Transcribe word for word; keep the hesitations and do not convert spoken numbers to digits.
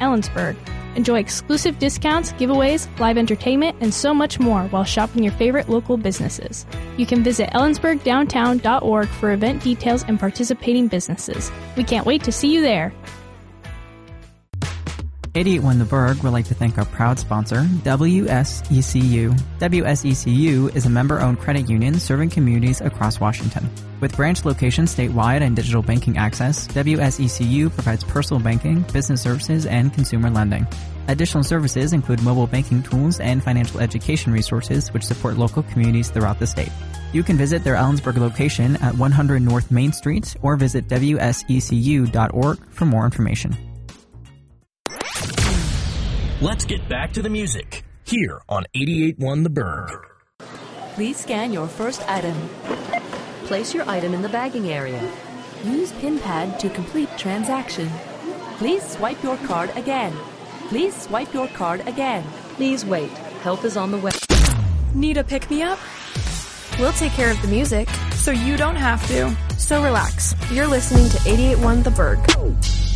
Ellensburg. Enjoy exclusive discounts, giveaways, live entertainment, and so much more while shopping your favorite local businesses. You can visit ellensburg downtown dot org for event details and participating businesses. We can't wait to see you there. eighty-eight one The Berg would like to thank our proud sponsor, W S E C U. W S E C U is a member-owned credit union serving communities across Washington. With branch locations statewide and digital banking access, W S E C U provides personal banking, business services, and consumer lending. Additional services include mobile banking tools and financial education resources which support local communities throughout the state. You can visit their Ellensburg location at one hundred North Main Street or visit W S E C U dot org for more information. Let's get back to the music here on eighty-eight point one The Berg. Please scan your first item. Place your item in the bagging area. Use PIN pad to complete transaction. Please swipe your card again. Please swipe your card again. Please wait. Help is on the way. Need a pick-me-up? We'll take care of the music, so you don't have to. So relax. You're listening to eighty-eight point one The Berg.